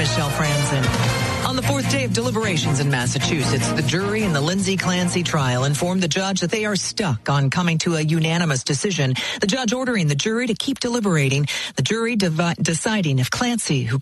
Michelle Franzen. On the fourth day of deliberations in Massachusetts, the jury in the Lindsay Clancy trial informed the judge that they are stuck on coming to a unanimous decision. The judge ordering the jury to keep deliberating. The jury deciding if Clancy, who